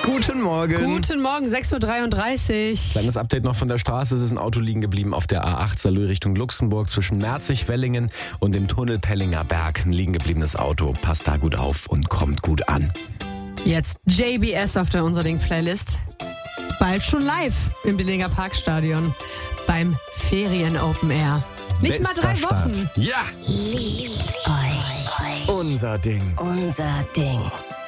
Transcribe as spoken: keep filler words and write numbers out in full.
Guten Morgen. Guten Morgen, sechs Uhr dreiunddreißig. Kleines Update noch von der Straße. Es ist ein Auto liegen geblieben auf der A acht Salö Richtung Luxemburg zwischen Merzig-Wellingen und dem Tunnel Pellinger Berg. Ein liegen gebliebenes Auto. Passt da gut auf und kommt gut an. Jetzt J B S auf der Unser Ding Playlist. Bald schon live im Dillinger Parkstadion beim Ferien Open Air. Nicht Bester mal drei Wochen. Start. Ja. Liebt euch. Unser Ding. Unser Ding.